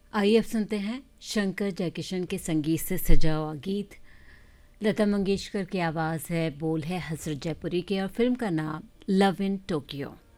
आइए अब सुनते हैं शंकर जयकिशन के संगीत से सजा हुआ गीत। लता मंगेशकर की आवाज़ है, बोल है हसरत जयपुरी के और फिल्म का नाम लव इन टोक्यो।